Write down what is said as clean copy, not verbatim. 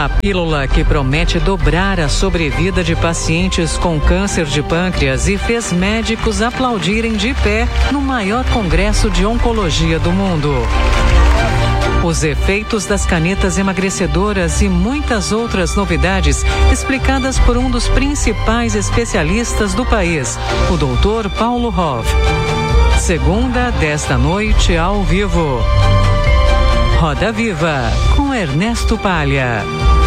A pílula que promete dobrar a sobrevida de pacientes com câncer de pâncreas e fez médicos aplaudirem de pé no maior congresso de oncologia do mundo. Os efeitos das canetas emagrecedoras e muitas outras novidades explicadas por um dos principais especialistas do país, o Dr. Paulo Hoff. Segunda, desta noite, ao vivo. Roda Viva, com Ernesto Palha.